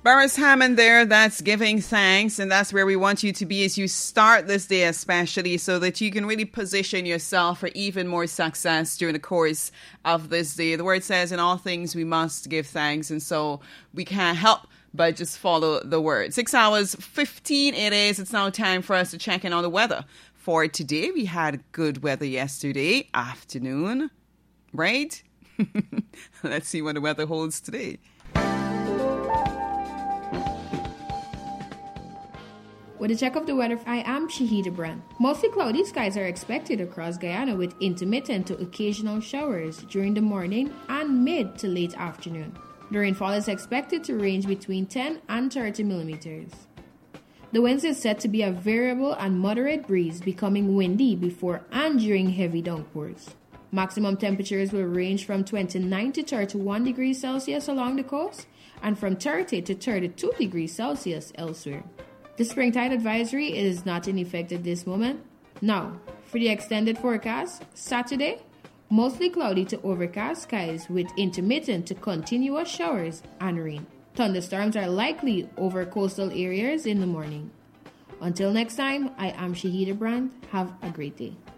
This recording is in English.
Boris Hammond there, that's giving thanks, and that's where we want you to be as you start this day especially, so that you can really position yourself for even more success during the course of this day. The word says in all things we must give thanks, and so we can't help but just follow the word. 6 hours 15 it is. It's now time for us to check in on the weather for today. We had good weather yesterday afternoon, right? Let's see what the weather holds today. With a check of the weather, I am Shahida Brand. Mostly cloudy skies are expected across Guyana with intermittent to occasional showers during the morning and mid to late afternoon. The rainfall is expected to range between 10 and 30 millimeters. The winds is set to be a variable and moderate breeze, becoming windy before and during heavy downpours. Maximum temperatures will range from 29 to 31 degrees Celsius along the coast and from 30 to 32 degrees Celsius elsewhere. The spring tide advisory is not in effect at this moment. Now, for the extended forecast, Saturday, mostly cloudy to overcast skies with intermittent to continuous showers and rain. Thunderstorms are likely over coastal areas in the morning. Until next time, I am Shahida Brand. Have a great day.